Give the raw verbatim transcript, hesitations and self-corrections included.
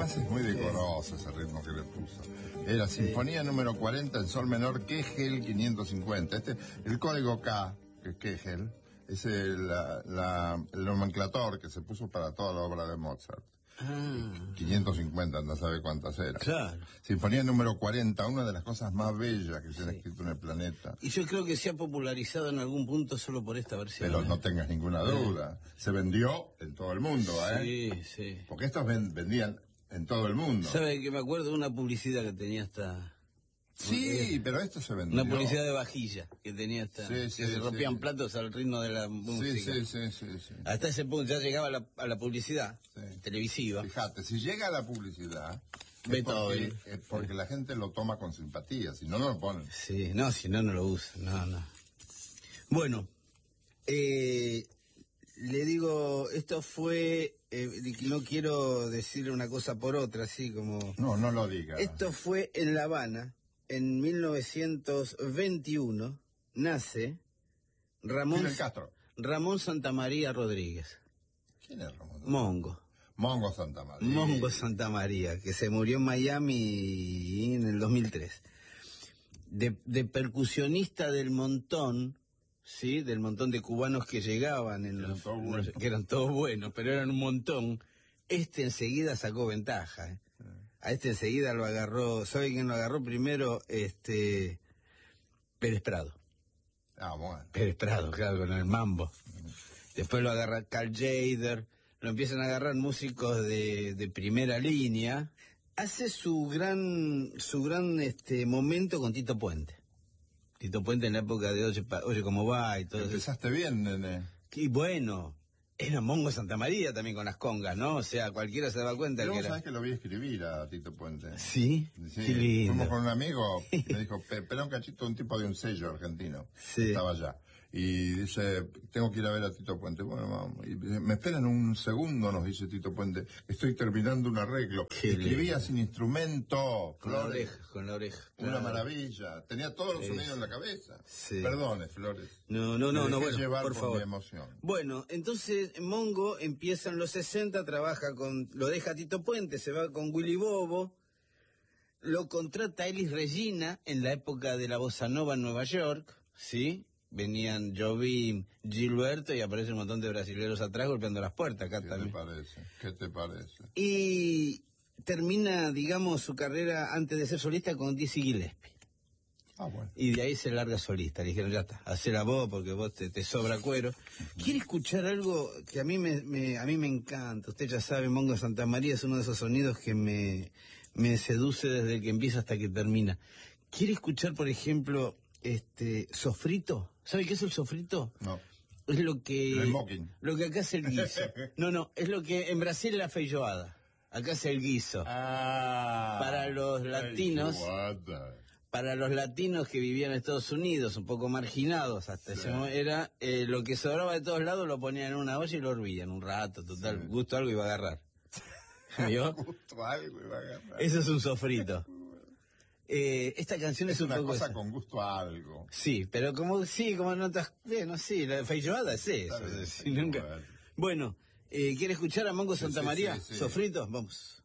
además es muy decoroso ese ritmo que le puso. Era Sinfonía número cuarenta en sol menor, Kegel quinientos cincuenta. Este, el código K, que es Kegel, es el, la, la, el nomenclator que se puso para toda la obra de Mozart. Ah. quinientos cincuenta, no sabe cuántas eran. Claro. Sinfonía número cuarenta, una de las cosas más bellas que se han Sí. escrito en el planeta. Y yo creo que se ha popularizado en algún punto solo por esta versión. Pero ¿eh? no tengas ninguna duda. Se vendió en todo el mundo, ¿eh? Sí, sí. Porque estos ven- vendían en todo el mundo. ¿Sabe que me acuerdo de una publicidad que tenía esta... Sí, pero esto se vendió. Una publicidad de vajilla que tenía esta... Sí, que sí, se sí, rompían sí. platos al ritmo de la Sí, música. sí, sí, sí, sí. Hasta ese punto ya llegaba a la, a la publicidad Sí. televisiva. Fíjate, si llega a la publicidad, es Beethoven. porque, es porque la gente lo toma con simpatía, si no, no lo ponen. Sí, no, si no, no lo usa. No, no. Bueno, eh, le digo, esto fue... Eh, no quiero decirle una cosa por otra, así como... No, no lo diga. Esto fue en La Habana, en mil novecientos veintiuno, nace Ramón, Fidel Castro. Ramón Santamaría Rodríguez, ¿Quién es Ramón? Mongo, Mongo Santa María. Mongo Santamaría, que se murió en Miami en el dos mil tres. De, de percusionista del montón, ¿sí? Del montón de cubanos que llegaban, en Que los, eran todos buenos. que eran todos buenos, pero eran un montón. Este enseguida sacó ventaja, ¿eh? A este enseguida lo agarró, ¿sabe quién lo agarró primero? Este, Pérez Prado. Ah, bueno. Pérez Prado, claro, con el mambo. Después lo agarra Carl Jader, lo empiezan a agarrar músicos de, de primera línea. Hace su gran, su gran este momento con Tito Puente. Tito Puente en la época de Oye, pa- Oye cómo va y todo eso. Empezaste bien, nene. Y bueno, era Mongo Santamaría también con las congas, ¿no? O sea, cualquiera se daba cuenta Pero que vos era... sabés que lo vi escribir a Tito Puente. ¿Sí? Sí, Qué lindo. fuimos con un amigo, me dijo, "Pe- espera un cachito, un tipo de un sello argentino, Sí. estaba allá, y dice, tengo que ir a ver a Tito Puente, bueno, vamos, y dice, me esperan un segundo, nos dice Tito Puente, estoy terminando un arreglo, Qué escribía lindo. sin instrumento, Con la Flores, oreja, con la oreja. una claro. maravilla, tenía todos los Sí. sonidos en la cabeza, Sí. perdone, Flores. No, no, no, Me no, dejé bueno, llevar por por favor. mi emoción. Bueno, entonces Mongo empieza en los sesenta, trabaja con, lo deja Tito Puente, se va con Willy Bobo, lo contrata Elis Regina en la época de la bossa nova en Nueva York, ¿sí? Venían Jobim, Gilberto y aparece un montón de brasileños atrás golpeando las puertas acá ¿Qué te también. parece? ¿Qué te parece? Y termina, digamos, su carrera antes de ser solista con Dizzy Gillespie. Ah, bueno. Y de ahí se larga solista. Le dijeron, ya está, hacela vos porque vos te, te sobra cuero. ¿Quiere escuchar algo que a mí me, me- a mí me encanta? Usted ya sabe, Mongo Santamaría es uno de esos sonidos que me, me seduce desde que empieza hasta que termina. ¿Quiere escuchar, por ejemplo, este sofrito? ¿Sabe qué es el sofrito? No. Es lo que... El smoking. Lo que acá es el guiso. No, no, es lo que en Brasil es la feijoada. Acá es el guiso. Ah. Para los latinos... Guata. Para los latinos que vivían en Estados Unidos, un poco marginados hasta ese momento, era eh, lo que sobraba de todos lados lo ponían en una olla y lo hervían un rato, total, Sí. gusto algo iba a agarrar. ¿Vio? Gusto algo iba a agarrar. Eso es un sofrito. Eh, esta canción es, Es un una poco cosa esa. con gusto a algo. Sí, pero como sí, como notas, bueno, sí, la feijoada es eso. Está bien, si feijoada. nunca... Bueno, eh, ¿quiere escuchar a Mongo Sí, Santamaría? sí, sí, sí. Sofrito, vamos.